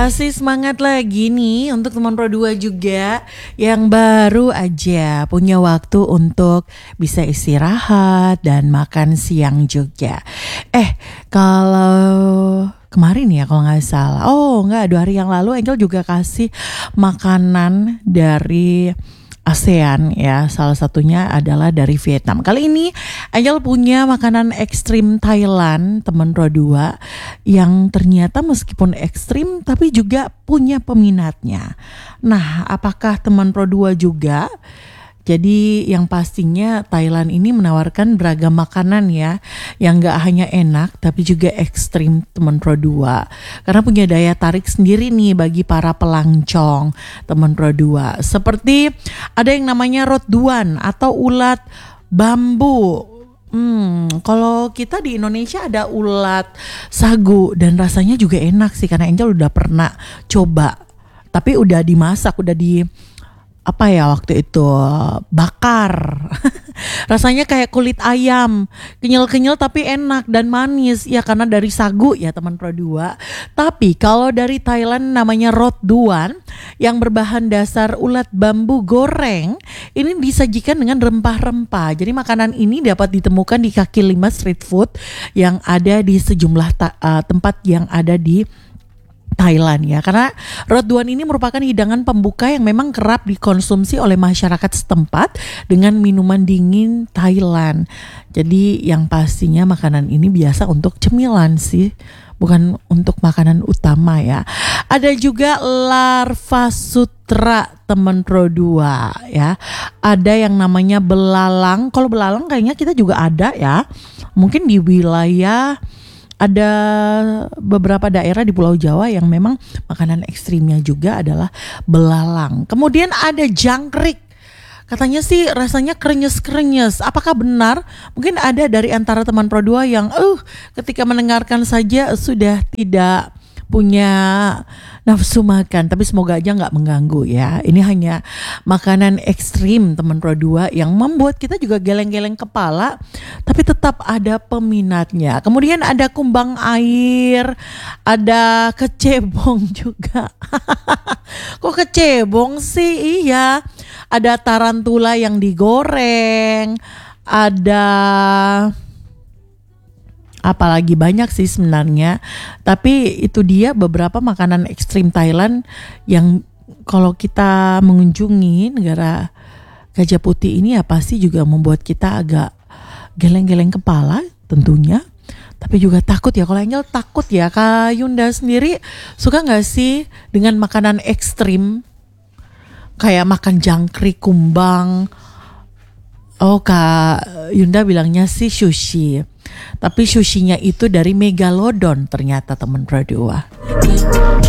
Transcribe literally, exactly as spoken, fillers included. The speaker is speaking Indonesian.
Kasih semangat lagi nih untuk teman Pro dua juga yang baru aja punya waktu untuk bisa istirahat dan makan siang juga. Eh, kalau kemarin ya kalau nggak salah, oh nggak, dua hari yang lalu Angel juga kasih makanan dari ASEAN ya, salah satunya adalah dari Vietnam. Kali ini Angel punya makanan ekstrim Thailand, teman Pro dua, yang ternyata meskipun ekstrim tapi juga punya peminatnya. Nah, apakah teman Pro dua juga? Jadi yang pastinya Thailand ini menawarkan beragam makanan ya, yang gak hanya enak tapi juga ekstrim teman Pro dua. Karena punya daya tarik sendiri nih bagi para pelancong teman Pro dua. Seperti ada yang namanya rot duan atau ulat bambu. Hmm, kalau kita di Indonesia ada ulat sagu dan rasanya juga enak sih karena Angel udah pernah coba. Tapi udah dimasak, udah di apa ya waktu itu bakar. Rasanya kayak kulit ayam, kenyal-kenyal tapi enak dan manis ya karena dari sagu ya teman Pro dua. Tapi kalau dari Thailand namanya rot duan yang berbahan dasar ulat bambu goreng, ini disajikan dengan rempah-rempah. Jadi makanan ini dapat ditemukan di kaki lima street food yang ada di sejumlah ta- uh, tempat yang ada di Thailand ya, karena rot duan ini merupakan hidangan pembuka yang memang kerap dikonsumsi oleh masyarakat setempat dengan minuman dingin Thailand. Jadi yang pastinya makanan ini biasa untuk cemilan sih, bukan untuk makanan utama ya. Ada juga larva sutra teman Pro dua ya. Ada yang namanya belalang. Kalau belalang kayaknya kita juga ada ya. Mungkin di wilayah ada beberapa daerah di Pulau Jawa yang memang makanan ekstrimnya juga adalah belalang. Kemudian ada jangkrik. Katanya sih rasanya krenyes-krenyes. Apakah benar? Mungkin ada dari antara teman Pro dua yang uh ketika mendengarkan saja sudah tidak punya nafsu makan, tapi semoga aja nggak mengganggu ya. Ini hanya makanan ekstrim teman Pro dua yang membuat kita juga geleng-geleng kepala, tapi tetap ada peminatnya. Kemudian ada kumbang air, ada kecebong juga. Kok kecebong sih? Iya. Ada tarantula yang digoreng, ada apalagi banyak sih sebenarnya. Tapi itu dia beberapa makanan ekstrim Thailand yang kalau kita mengunjungi negara Gajah Putih ini ya pasti juga membuat kita agak geleng-geleng kepala tentunya. Tapi juga takut ya, kalau Angel takut ya. Kak Yunda sendiri suka gak sih dengan makanan ekstrim? Kayak makan jangkrik, kumbang. Oh, Kak Yunda bilangnya sih sushi. Tapi sushinya itu dari Megalodon ternyata teman Pro dua.